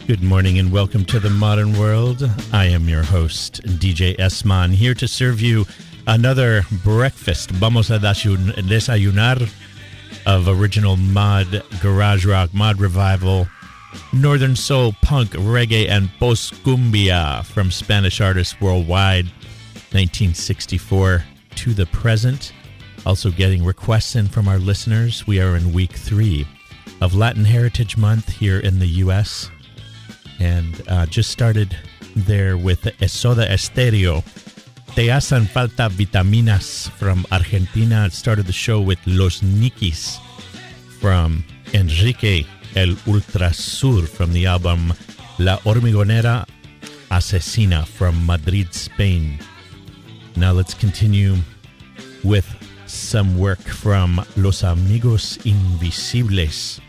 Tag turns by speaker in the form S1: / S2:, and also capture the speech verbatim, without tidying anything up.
S1: Good morning and welcome to the Modern World. I am your host, D J Esman, here to serve you another breakfast. Vamos a desayunar of original mod, garage rock, mod revival, northern soul, punk, reggae, and post-cumbia from Spanish artists worldwide, nineteen sixty-four to the present. Also getting requests in from our listeners. We are in week three of Latin Heritage Month here in the U S, and uh, just started there with Soda Stereo. Te hacen falta vitaminas from Argentina. It started the show with Los Nikis from Enrique El Ultrasur from the album La Hormigonera Asesina from Madrid, Spain. Now let's continue with some work from Los Amigos Invisibles.